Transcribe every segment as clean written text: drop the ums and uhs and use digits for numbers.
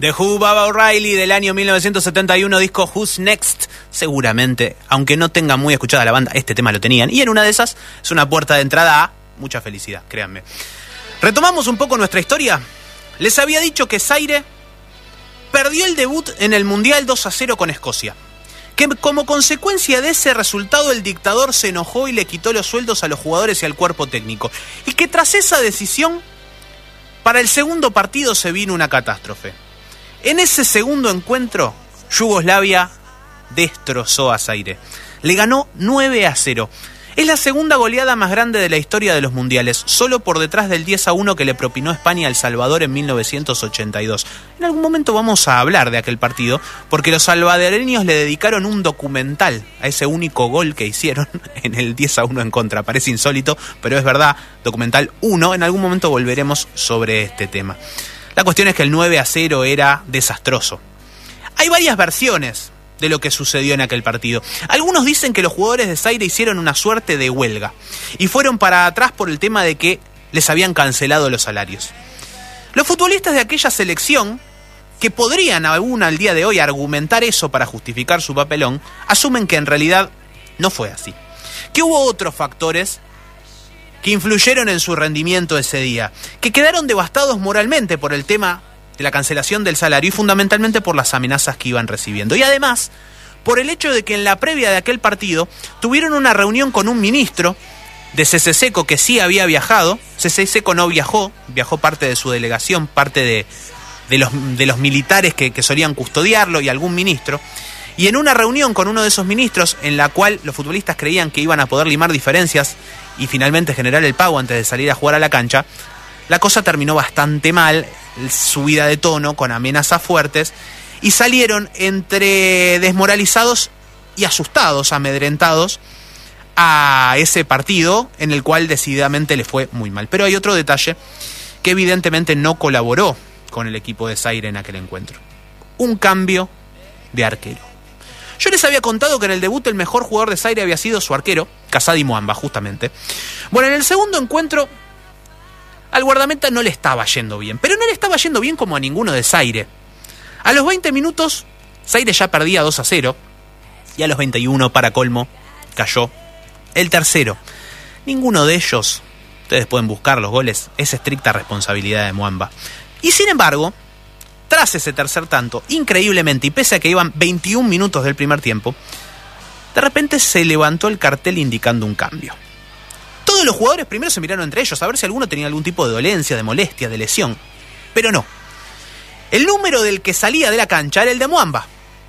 The Who, Baba O'Reilly, del año 1971, disco Who's Next. Seguramente, aunque no tengan muy escuchada la banda, este tema lo tenían. Y en una de esas es una puerta de entrada a mucha felicidad, créanme. Retomamos un poco nuestra historia. Les había dicho que Zaire perdió el debut en el Mundial 2-0 con Escocia. Que como consecuencia de ese resultado el dictador se enojó y le quitó los sueldos a los jugadores y al cuerpo técnico. Y que tras esa decisión, para el segundo partido se vino una catástrofe. En ese segundo encuentro, Yugoslavia destrozó a Zaire. Le ganó 9-0. Es la segunda goleada más grande de la historia de los mundiales, solo por detrás del 10-1 que le propinó España a El Salvador en 1982. En algún momento vamos a hablar de aquel partido, porque los salvadoreños le dedicaron un documental a ese único gol que hicieron en el 10-1 en contra. Parece insólito, pero es verdad, documental 1. En algún momento volveremos sobre este tema. La cuestión es que el 9-0 era desastroso. Hay varias versiones de lo que sucedió en aquel partido. Algunos dicen que los jugadores de Zaire hicieron una suerte de huelga y fueron para atrás por el tema de que les habían cancelado los salarios. Los futbolistas de aquella selección, que podrían aún al día de hoy argumentar eso para justificar su papelón, asumen que en realidad no fue así. Que hubo otros factores que influyeron en su rendimiento ese día, que quedaron devastados moralmente por el tema de la cancelación del salario y fundamentalmente por las amenazas que iban recibiendo. Y además, por el hecho de que en la previa de aquel partido tuvieron una reunión con un ministro de CCSECO que sí había viajado. CCSECO no viajó parte de su delegación, parte de los militares que solían custodiarlo y algún ministro. Y en una reunión con uno de esos ministros, en la cual los futbolistas creían que iban a poder limar diferencias y finalmente generar el pago antes de salir a jugar a la cancha, la cosa terminó bastante mal, subida de tono, con amenazas fuertes, y salieron entre desmoralizados y asustados, amedrentados, a ese partido en el cual decididamente le fue muy mal. Pero hay otro detalle que evidentemente no colaboró con el equipo de Zaire en aquel encuentro. Un cambio de arquero. Yo les había contado que en el debut el mejor jugador de Zaire había sido su arquero, Kasadi Muamba, justamente. Bueno, en el segundo encuentro al guardameta no le estaba yendo bien, pero no le estaba yendo bien como a ninguno de Zaire. A los 20 minutos, Zaire ya perdía 2-0, y a los 21, para colmo, cayó el tercero. Ninguno de ellos, ustedes pueden buscar los goles, es estricta responsabilidad de Muamba. Y sin embargo, tras ese tercer tanto, increíblemente, y pese a que iban 21 minutos del primer tiempo, de repente se levantó el cartel indicando un cambio. Todos los jugadores primero se miraron entre ellos a ver si alguno tenía algún tipo de dolencia, de molestia, de lesión. Pero no. El número del que salía de la cancha era el de Muamba.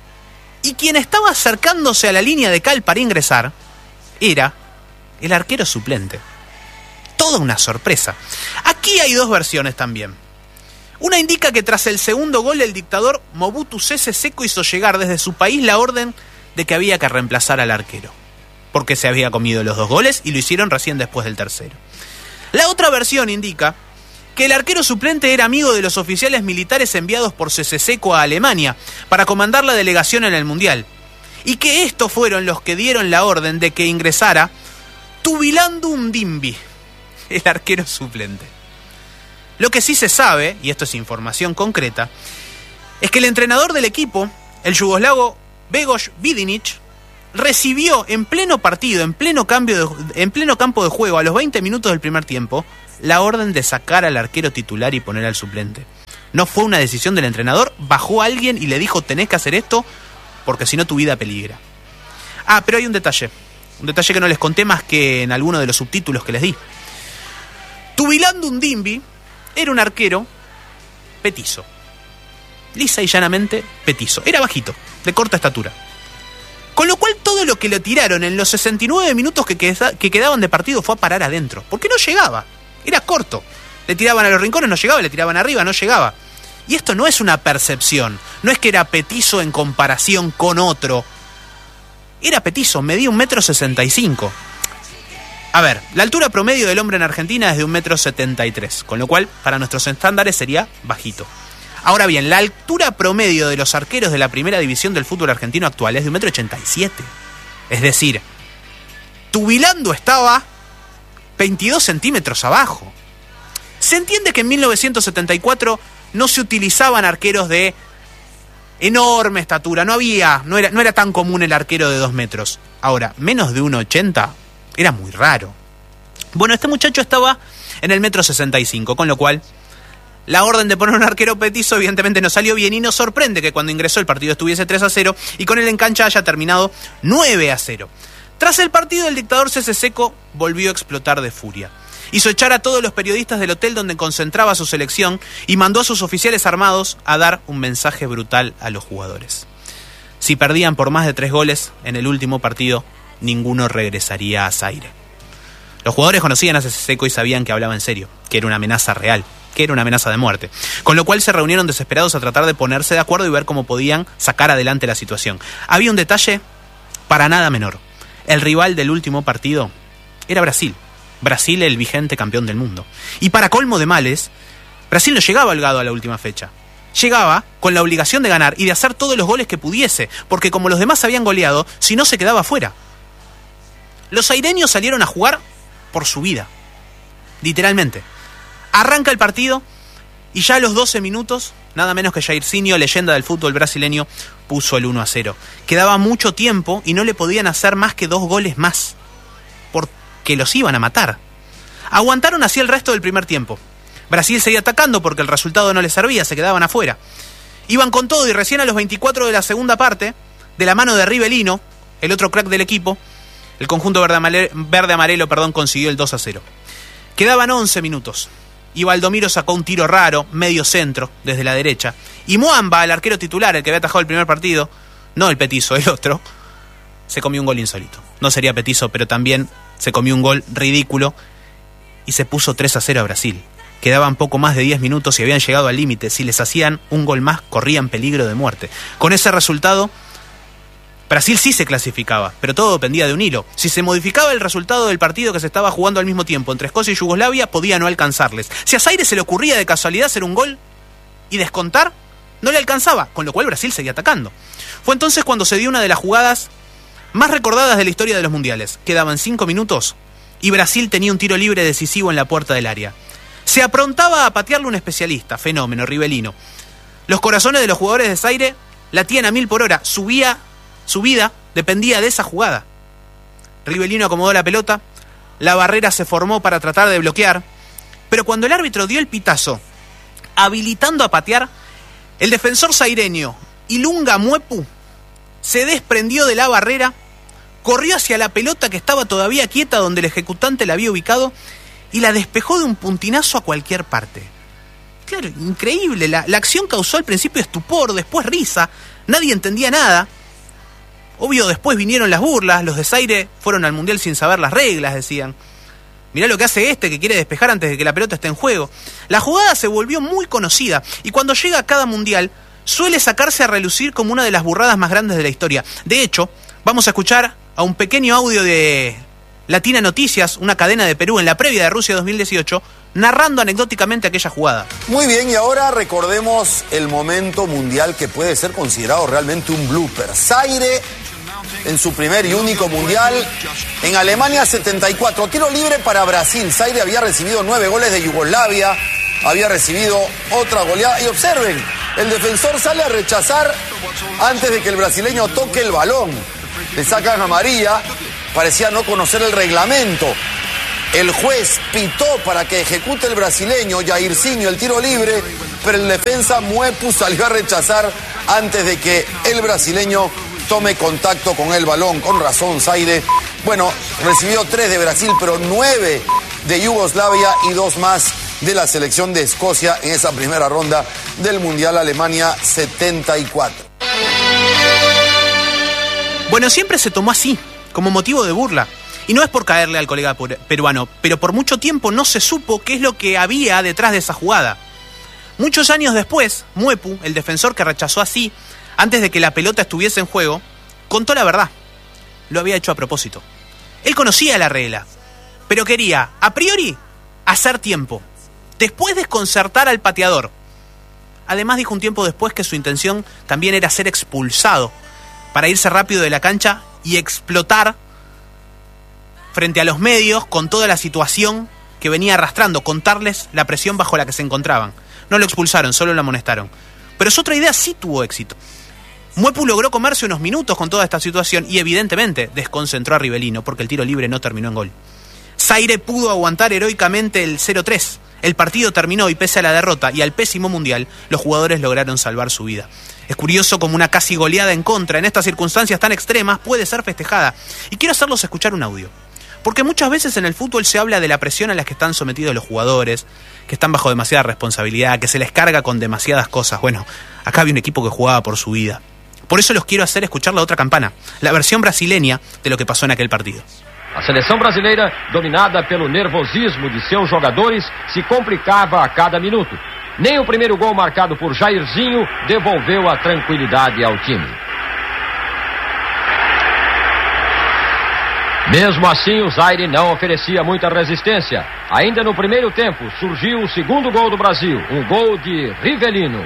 Y quien estaba acercándose a la línea de cal para ingresar era el arquero suplente. Toda una sorpresa. Aquí hay dos versiones también. Una indica que tras el segundo gol el dictador Mobutu Sese Seko hizo llegar desde su país la orden de que había que reemplazar al arquero, porque se había comido los 2 goles y lo hicieron recién después del tercero. La otra versión indica que el arquero suplente era amigo de los oficiales militares enviados por CCSECO a Alemania para comandar la delegación en el Mundial, y que estos fueron los que dieron la orden de que ingresara Tubilandu Ndimbi, el arquero suplente. Lo que sí se sabe, y esto es información concreta, es que el entrenador del equipo, el yugoslavo Begoš Vidinić, recibió en pleno partido, en pleno campo de juego, a los 20 minutos del primer tiempo, la orden de sacar al arquero titular y poner al suplente. No fue una decisión del entrenador, bajó a alguien y le dijo: tenés que hacer esto porque si no tu vida peligra. Ah, pero hay un detalle que no les conté más que en alguno de los subtítulos que les di. Tubilandu Ndimbi era un arquero petizo. Lisa y llanamente petizo. Era bajito, de corta estatura. Con lo cual todo lo que le tiraron en los 69 minutos que quedaban de partido fue a parar adentro. Porque no llegaba. Era corto. Le tiraban a los rincones, no llegaba. Le tiraban arriba, no llegaba. Y esto no es una percepción. No es que era petizo en comparación con otro. Era petizo, medía 1,65 m. A ver, la altura promedio del hombre en Argentina es de 1,73 m. Con lo cual, para nuestros estándares sería bajito. Ahora bien, la altura promedio de los arqueros de la primera división del fútbol argentino actual es de 1,87 m. Es decir, Tubilandu estaba 22 centímetros abajo. Se entiende que en 1974 no se utilizaban arqueros de enorme estatura, no era tan común el arquero de 2 metros. Ahora, menos de 1,80 era muy raro. Bueno, este muchacho estaba en el 1,65 m, con lo cual la orden de poner un arquero petizo evidentemente no salió bien, y nos sorprende que cuando ingresó el partido estuviese 3-0 y con él en cancha haya terminado 9-0. Tras el partido, el dictador Cece Seco volvió a explotar de furia. Hizo echar a todos los periodistas del hotel donde concentraba su selección y mandó a sus oficiales armados a dar un mensaje brutal a los jugadores. Si perdían por más de 3 goles en el último partido, ninguno regresaría a Zaire. Los jugadores conocían a Cece Seco y sabían que hablaba en serio, que era una amenaza real, que era una amenaza de muerte, con lo cual se reunieron desesperados a tratar de ponerse de acuerdo y ver cómo podían sacar adelante la situación. Había un detalle para nada menor. El rival del último partido era Brasil. Brasil, el vigente campeón del mundo. Y para colmo de males, Brasil no llegaba holgado a la última fecha. Llegaba con la obligación de ganar y de hacer todos los goles que pudiese, porque como los demás habían goleado, si no se quedaba fuera. Los zaireños salieron a jugar por su vida, literalmente. Arranca el partido y ya a los 12 minutos, nada menos que Jairzinho, leyenda del fútbol brasileño, puso el 1-0. Quedaba mucho tiempo y no le podían hacer más que 2 goles más, porque los iban a matar. Aguantaron así el resto del primer tiempo. Brasil seguía atacando porque el resultado no les servía, se quedaban afuera. Iban con todo y recién a los 24 de la segunda parte, de la mano de Rivelino, el otro crack del equipo, el conjunto verde-amarelo consiguió el 2-0. Quedaban 11 minutos. Y Valdomiro sacó un tiro raro, medio centro, desde la derecha. Y Muamba, el arquero titular, el que había atajado el primer partido, no el petizo, el otro, se comió un gol insólito. No sería petizo, pero también se comió un gol ridículo y se puso 3-0 a Brasil. Quedaban poco más de 10 minutos y habían llegado al límite. Si les hacían un gol más, corrían peligro de muerte. Con ese resultado, Brasil sí se clasificaba, pero todo dependía de un hilo. Si se modificaba el resultado del partido que se estaba jugando al mismo tiempo entre Escocia y Yugoslavia, podía no alcanzarles. Si a Zaire se le ocurría de casualidad hacer un gol y descontar, no le alcanzaba, con lo cual Brasil seguía atacando. Fue entonces cuando se dio una de las jugadas más recordadas de la historia de los mundiales. Quedaban 5 minutos y Brasil tenía un tiro libre decisivo en la puerta del área. Se aprontaba a patearle un especialista, fenómeno, Rivelino. Los corazones de los jugadores de Zaire latían a 1000 por hora. Su vida dependía de esa jugada. Rivelino acomodó la pelota, la barrera se formó para tratar de bloquear, pero cuando el árbitro dio el pitazo, habilitando a patear, el defensor zaireño Ilunga Mwepu se desprendió de la barrera, corrió hacia la pelota que estaba todavía quieta donde el ejecutante la había ubicado y la despejó de un puntinazo a cualquier parte. Claro, increíble. La acción causó al principio estupor, después risa, nadie entendía nada. Obvio, después vinieron las burlas, los de Zaire fueron al Mundial sin saber las reglas, decían. Mirá lo que hace que quiere despejar antes de que la pelota esté en juego. La jugada se volvió muy conocida y cuando llega a cada Mundial suele sacarse a relucir como una de las burradas más grandes de la historia. De hecho, vamos a escuchar a un pequeño audio de Latina Noticias, una cadena de Perú en la previa de Rusia 2018, narrando anecdóticamente aquella jugada. Muy bien, y ahora recordemos el momento mundial que puede ser considerado realmente un blooper. Zaire en su primer y único mundial en Alemania 74. Tiro libre para Brasil. Zaire había recibido 9 goles de Yugoslavia, había recibido otra goleada. Y observen, el defensor sale a rechazar antes de que el brasileño toque el balón. Le sacan amarilla, parecía no conocer el reglamento. El juez pitó para que ejecute el brasileño Jairzinho el tiro libre, pero el defensa Mwepu salió a rechazar antes de que el brasileño tome contacto con el balón. Con razón, Zaire, bueno, recibió 3 de Brasil, pero 9 de Yugoslavia y 2 más de la selección de Escocia en esa primera ronda del Mundial Alemania 74. Bueno, siempre se tomó así, como motivo de burla. Y no es por caerle al colega peruano, pero por mucho tiempo no se supo qué es lo que había detrás de esa jugada. Muchos años después, Mwepu, el defensor que rechazó así, antes de que la pelota estuviese en juego, contó la verdad. Lo había hecho a propósito. Él conocía la regla, pero quería, a priori, hacer tiempo. Después desconcertar al pateador. Además dijo un tiempo después que su intención también era ser expulsado, para irse rápido de la cancha y explotar frente a los medios con toda la situación que venía arrastrando, contarles la presión bajo la que se encontraban. No lo expulsaron, solo lo amonestaron. Pero su otra idea sí tuvo éxito. Muepu logró comerse unos minutos con toda esta situación y evidentemente desconcentró a Rivellino porque el tiro libre no terminó en gol. Zaire pudo aguantar heroicamente el 0-3. El partido terminó y pese a la derrota y al pésimo mundial, los jugadores lograron salvar su vida. Es curioso como una casi goleada en contra en estas circunstancias tan extremas puede ser festejada. Y quiero hacerlos escuchar un audio. Porque muchas veces en el fútbol se habla de la presión a la que están sometidos los jugadores, que están bajo demasiada responsabilidad, que se les carga con demasiadas cosas. Bueno, acá había un equipo que jugaba por su vida. Por eso los quiero hacer escuchar la otra campana, la versión brasileña de lo que pasó en aquel partido. A seleção brasileira, dominada pelo nervosismo de seus jogadores, se complicava a cada minuto. Nem o primeiro gol marcado por Jairzinho devolveu a tranquilidade ao time. Mesmo assim, o Zaire não oferecia muita resistência. Ainda no primeiro tempo, surgiu o segundo gol do Brasil, um gol de Rivellino.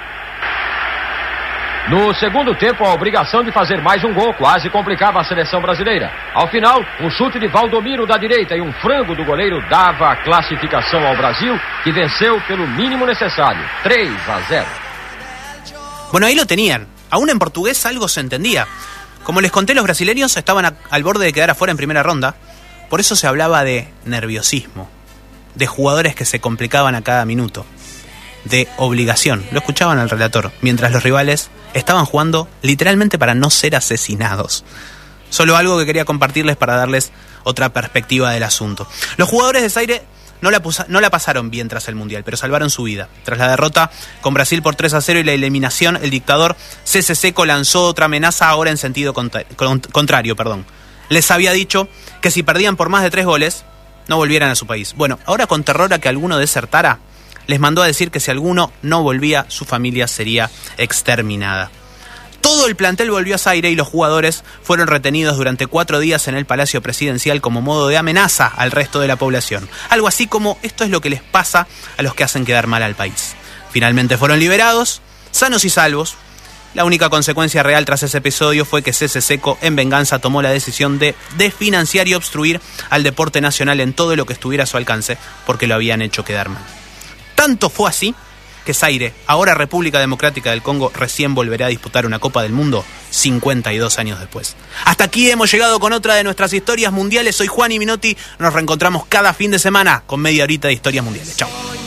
No segundo tempo, a obrigação de fazer mais um gol quase complicava a seleção brasileira. Ao final, um chute de Valdomiro da direita e um frango do goleiro dava a classificação ao Brasil, que venceu pelo mínimo necessário, 3-0. Bueno, ahí lo tenían. Aún en portugués algo se entendía. Como les conté, los brasileños estaban al borde de quedar afuera en primera ronda. Por eso se hablaba de nerviosismo, de jugadores que se complicaban a cada minuto, de obligación. Lo escuchaban al relator, mientras los rivales estaban jugando literalmente para no ser asesinados. Solo algo que quería compartirles para darles otra perspectiva del asunto. Los jugadores de Zaire no la pasaron bien tras el Mundial, pero salvaron su vida. Tras la derrota con Brasil por 3-0 y la eliminación, el dictador C.C. Seco lanzó otra amenaza ahora en sentido contrario. Les había dicho que si perdían por más de 3 goles, no volvieran a su país. Bueno, ahora con terror a que alguno desertara, les mandó a decir que si alguno no volvía, su familia sería exterminada. Todo el plantel volvió a Zaire y los jugadores fueron retenidos durante 4 días en el Palacio Presidencial como modo de amenaza al resto de la población. Algo así como esto es lo que les pasa a los que hacen quedar mal al país. Finalmente fueron liberados, sanos y salvos. La única consecuencia real tras ese episodio fue que C.C. Seco, en venganza, tomó la decisión de desfinanciar y obstruir al deporte nacional en todo lo que estuviera a su alcance porque lo habían hecho quedar mal. Tanto fue así que Zaire, ahora República Democrática del Congo, recién volverá a disputar una Copa del Mundo 52 años después. Hasta aquí hemos llegado con otra de nuestras historias mundiales. Soy Juan y Minotti. Nos reencontramos cada fin de semana con media horita de historias mundiales. Chao.